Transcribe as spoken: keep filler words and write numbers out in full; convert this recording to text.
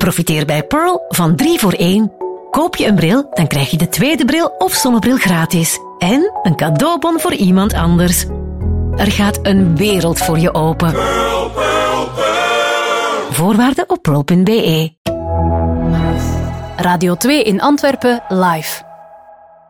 Profiteer bij Pearl van drie voor één. Koop je een bril, dan krijg je de tweede bril of zonnebril gratis. En een cadeaubon voor iemand anders. Er gaat een wereld voor je open. Pearl, Pearl, Pearl. Voorwaarden op pearl punt be. Radio twee in Antwerpen live.